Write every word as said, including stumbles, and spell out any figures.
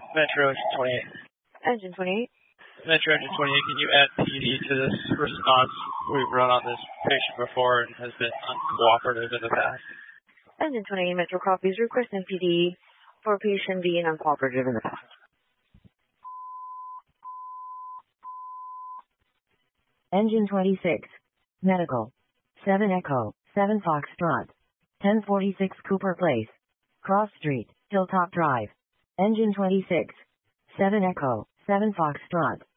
Metro Engine twenty-eight. Engine twenty-eight. Metro Engine twenty-eight, can you add P D to this response? We've run on this patient before and has been uncooperative in the past. Engine twenty-eight, Metro copies, requesting P D for patient being uncooperative in the past. Engine twenty-six. Medical. seven Echo, seven Foxtrot. ten forty-six Cooper Place. Cross Street, Hilltop Drive. Engine twenty-six. seven Echo, seven Foxtrot.